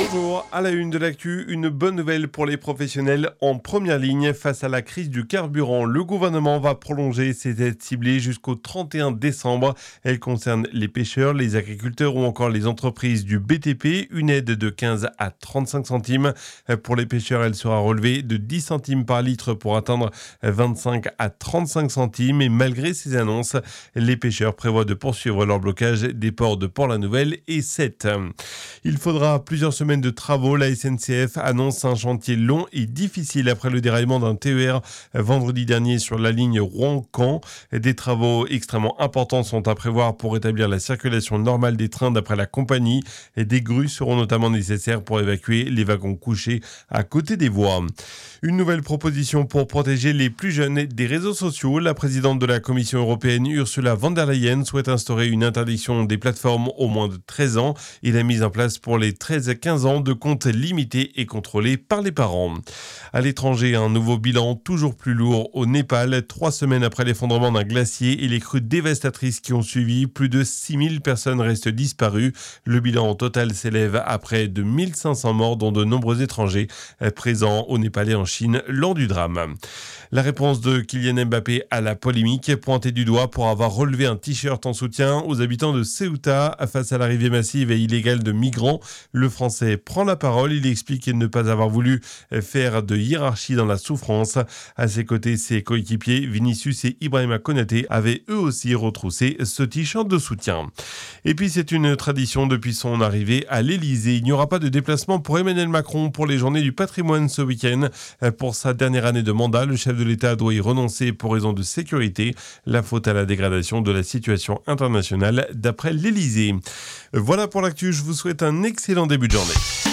Bonjour, à la une de l'actu, une bonne nouvelle pour les professionnels en première ligne face à la crise du carburant. Le gouvernement va prolonger ses aides ciblées jusqu'au 31 décembre. Elles concernent les pêcheurs, les agriculteurs ou encore les entreprises du BTP. Une aide de 15 à 35 centimes. Pour les pêcheurs, elle sera relevée de 10 centimes par litre pour atteindre 25 à 35 centimes. Et malgré ces annonces, les pêcheurs prévoient de poursuivre leur blocage des ports de Port-la-Nouvelle et Sète. Il faudra plusieurs semaines de travaux. La SNCF annonce un chantier long et difficile après le déraillement d'un TER vendredi dernier sur la ligne Rouen-Caen. Des travaux extrêmement importants sont à prévoir pour rétablir la circulation normale des trains d'après la compagnie. Des grues seront notamment nécessaires pour évacuer les wagons couchés à côté des voies. Une nouvelle proposition pour protéger les plus jeunes des réseaux sociaux. La présidente de la Commission européenne, Ursula von der Leyen, souhaite instaurer une interdiction des plateformes aux moins de 13 ans et la mise en place pour les 13 à 15 ans de comptes limités et contrôlés par les parents. À l'étranger, un nouveau bilan toujours plus lourd au Népal. 3 semaines après l'effondrement d'un glacier et les crues dévastatrices qui ont suivi, plus de 6000 personnes restent disparues. Le bilan total s'élève à près de 1500 morts, dont de nombreux étrangers présents au Népal et en Chine lors du drame. La réponse de Kylian Mbappé à la polémique, pointé du doigt pour avoir relevé un t-shirt en soutien aux habitants de Ceuta face à l'arrivée massive et illégale de migrants. Le Français prend la parole, il explique ne pas avoir voulu faire de hiérarchie dans la souffrance. À ses côtés, ses coéquipiers Vinicius et Ibrahima Konaté avaient eux aussi retroussé ce t-shirt de soutien. Et puis c'est une tradition depuis son arrivée à l'Elysée. Il n'y aura pas de déplacement pour Emmanuel Macron pour les journées du patrimoine ce week-end. Pour sa dernière année de mandat, le chef de l'État doit y renoncer pour raison de sécurité. La faute à la dégradation de la situation internationale d'après l'Elysée. Voilà pour l'actu, je vous souhaite un excellent début de journée.